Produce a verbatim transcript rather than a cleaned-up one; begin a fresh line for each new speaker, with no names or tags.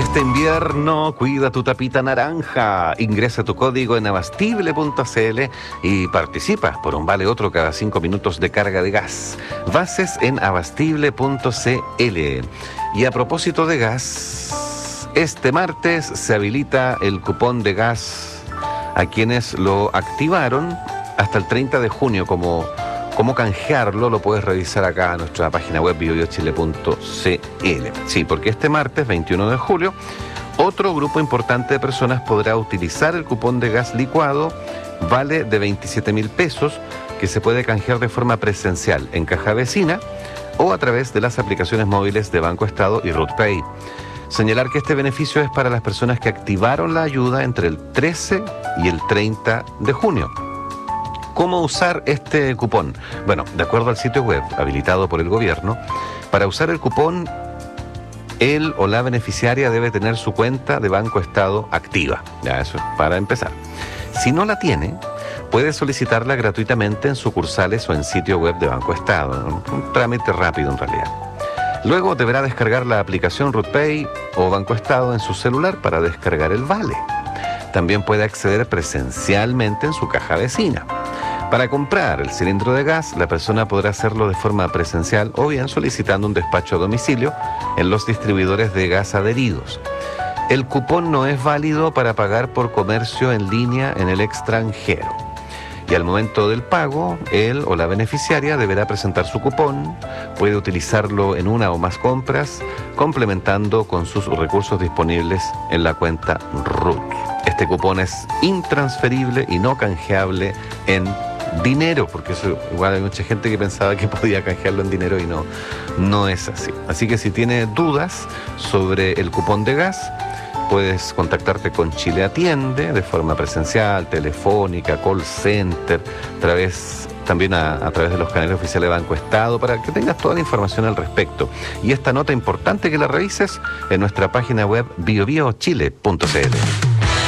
Este invierno cuida tu tapita naranja. Ingresa tu código en abastible punto c l y participa por un vale otro cada cinco minutos de carga de gas. Bases en abastible punto c l. Y a propósito de gas, este martes se habilita el cupón de gas a quienes lo activaron hasta el treinta de junio. Como Cómo canjearlo lo puedes revisar acá en nuestra página web bio bio chile punto c l. Sí, porque este martes veintiuno de julio otro grupo importante de personas podrá utilizar el cupón de gas licuado vale de veintisiete mil pesos que se puede canjear de forma presencial en Caja Vecina o a través de las aplicaciones móviles de Banco Estado y RutPay. Señalar que este beneficio es para las personas que activaron la ayuda entre el trece y el treinta de junio. ¿Cómo usar este cupón? Bueno, de acuerdo al sitio web habilitado por el gobierno, para usar el cupón, él o la beneficiaria debe tener su cuenta de Banco Estado activa. Ya, eso es para empezar. Si no la tiene, puede solicitarla gratuitamente en sucursales o en sitio web de Banco Estado. Un trámite rápido en realidad. Luego deberá descargar la aplicación RutPay o Banco Estado en su celular para descargar el vale. También puede acceder presencialmente en su caja vecina. Para comprar el cilindro de gas, la persona podrá hacerlo de forma presencial o bien solicitando un despacho a domicilio en los distribuidores de gas adheridos. El cupón no es válido para pagar por comercio en línea en el extranjero. Y al momento del pago, él o la beneficiaria deberá presentar su cupón, puede utilizarlo en una o más compras, complementando con sus recursos disponibles en la cuenta R U T. Este cupón es intransferible y no canjeable en dinero, porque eso, igual hay mucha gente que pensaba que podía canjearlo en dinero y no, no es así. Así que si tiene dudas sobre el cupón de gas, puedes contactarte con Chile Atiende de forma presencial, telefónica, call center, a través, también a, a través de los canales oficiales de Banco Estado, para que tengas toda la información al respecto. Y esta nota importante que la revises en nuestra página web bio bio chile punto c l.